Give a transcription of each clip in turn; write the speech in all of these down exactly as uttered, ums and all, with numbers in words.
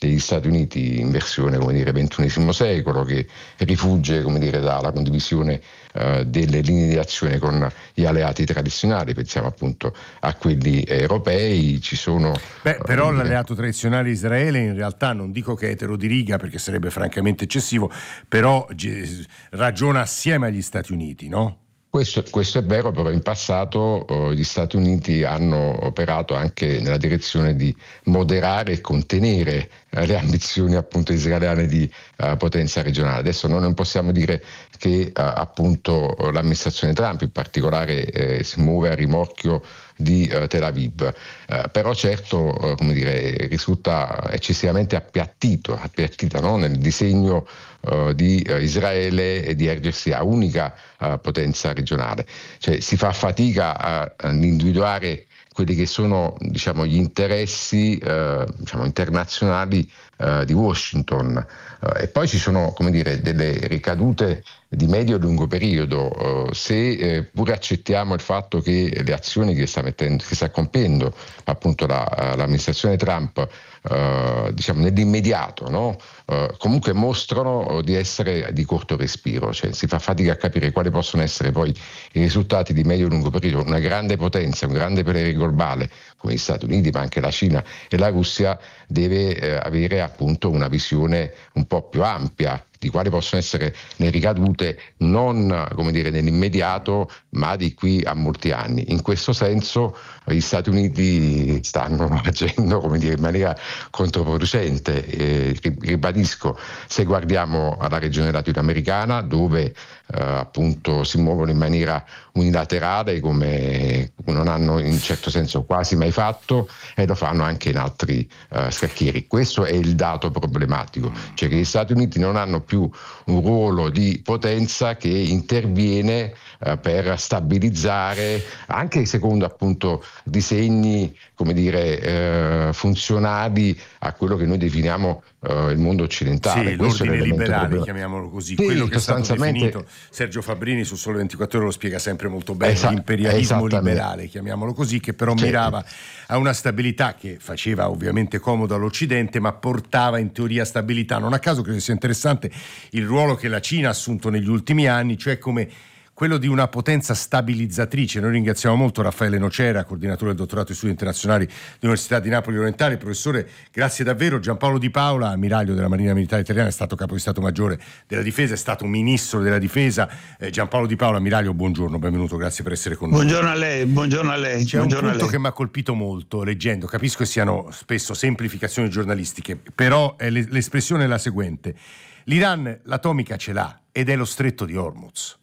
degli Stati Uniti in versione, come dire, ventunesimo secolo, che rifugge, come dire, dalla condivisione eh, delle linee di azione con gli alleati tradizionali. Pensiamo appunto a quelli europei. Ci sono Beh, però eh, l'alleato tradizionale Israele in realtà, non dico che è etero di riga perché sarebbe francamente eccessivo, però ge- ragiona assieme agli Stati Uniti, no? Questo, questo è vero, però in passato eh, gli Stati Uniti hanno operato anche nella direzione di moderare e contenere eh, le ambizioni appunto israeliane di eh, potenza regionale. Adesso noi non possiamo dire che eh, appunto l'amministrazione Trump in particolare eh, si muove a rimorchio di eh, Tel Aviv, eh, però certo eh, come dire, risulta eccessivamente appiattito, appiattita no? nel disegno uh, di uh, Israele e di ergersi a unica uh, potenza regionale. Cioè si fa fatica a, ad individuare quelli che sono, diciamo, gli interessi eh, diciamo, internazionali eh, di Washington, eh, e poi ci sono, come dire, delle ricadute di medio e lungo periodo. Eh, se eh, pure accettiamo il fatto che le azioni che sta, mettendo, che sta compiendo appunto la, l'amministrazione Trump eh, diciamo nell'immediato, no? eh, comunque mostrano di essere di corto respiro, cioè si fa fatica a capire quali possono essere poi i risultati di medio e lungo periodo. Una grande potenza, un grande potere globale come gli Stati Uniti, ma anche la Cina e la Russia, deve eh, avere appunto una visione un po' più ampia di quali possono essere le ricadute, non, come dire, nell'immediato, ma di qui a molti anni. In questo senso gli Stati Uniti stanno agendo, come dire, in maniera controproducente. Eh, ribadisco, se guardiamo alla regione latinoamericana, dove eh, appunto si muovono in maniera unilaterale, come non hanno in certo senso quasi mai fatto, e lo fanno anche in altri eh, scacchieri. Questo è il dato problematico, cioè che gli Stati Uniti non hanno più un ruolo di potenza che interviene eh, per stabilizzare, anche secondo appunto disegni, come dire, eh, funzionali a quello che noi definiamo eh, il mondo occidentale. Sì, questo l'ordine è liberale, problema. chiamiamolo così, Sì, quello che è stato sostanzialmente... definito, Sergio Fabbrini su Sole ventiquattro Ore lo spiega sempre molto bene, Esa- l'imperialismo liberale, chiamiamolo così, che però Sì. mirava a una stabilità che faceva ovviamente comodo all'Occidente, ma portava in teoria stabilità. Non a caso credo sia interessante il ruolo che la Cina ha assunto negli ultimi anni, cioè come quello di una potenza stabilizzatrice. Noi ringraziamo molto Raffaele Nocera, coordinatore del dottorato di studi internazionali dell'Università di Napoli Orientale. Professore, grazie davvero. Giampaolo Di Paola, ammiraglio della Marina Militare Italiana, è stato capo di Stato Maggiore della Difesa, è stato ministro della Difesa. Eh, Giampaolo Di Paola, ammiraglio, buongiorno, benvenuto, grazie per essere con noi. Buongiorno a lei, buongiorno a lei. C'è buongiorno un punto a lei. che mi ha colpito molto leggendo, capisco che siano spesso semplificazioni giornalistiche, però è l'espressione è la seguente: l'Iran l'atomica ce l'ha ed è lo stretto di Hormuz.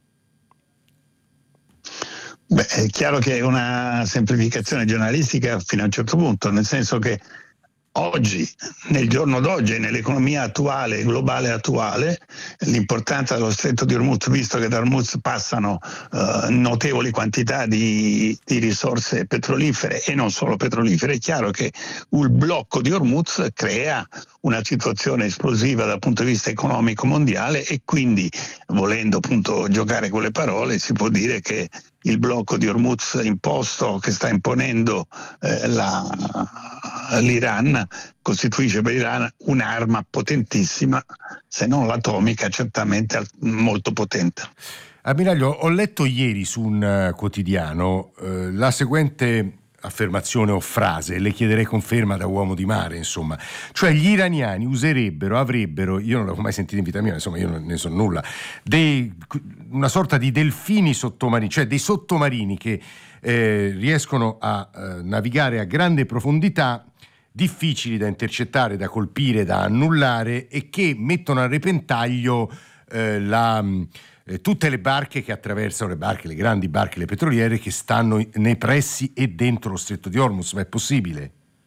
Beh, è chiaro che è una semplificazione giornalistica fino a un certo punto, nel senso che oggi, nel giorno d'oggi, nell'economia attuale, globale attuale, l'importanza dello stretto di Hormuz, visto che da Hormuz passano uh, notevoli quantità di, di risorse petrolifere e non solo petrolifere, è chiaro che il blocco di Hormuz crea una situazione esplosiva dal punto di vista economico mondiale, e quindi, volendo appunto giocare con le parole, si può dire che il blocco di Hormuz imposto, che sta imponendo eh, la, l'Iran, costituisce per l'Iran un'arma potentissima, se non l'atomica, certamente molto potente. Ammiraglio, ho letto ieri su un uh, quotidiano uh, la seguente affermazione o frase, le chiederei conferma da uomo di mare, insomma, cioè gli iraniani userebbero, avrebbero, io non l'avevo mai sentito in vita mia, insomma io non ne so nulla, dei, una sorta di delfini sottomarini, cioè dei sottomarini che eh, riescono a eh, navigare a grande profondità, difficili da intercettare, da colpire, da annullare, e che mettono a repentaglio eh, la... Eh, tutte le barche che attraversano, le barche, le grandi barche, le petroliere che stanno nei pressi e dentro lo stretto di Hormuz. Ma è possibile?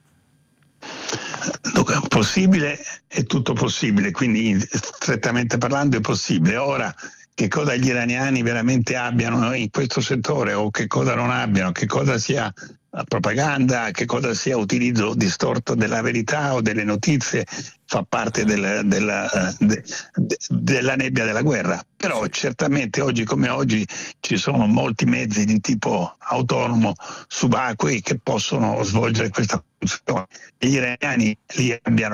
Dunque, possibile è tutto possibile, quindi strettamente parlando è possibile. Ora, che cosa gli iraniani veramente abbiano in questo settore o che cosa non abbiano, che cosa sia propaganda, che cosa sia utilizzo distorto della verità o delle notizie, fa parte del, della, de, de, della nebbia della guerra. Però certamente oggi come oggi ci sono molti mezzi di tipo autonomo subacquei che possono svolgere questa funzione. Gli iraniani li abbiano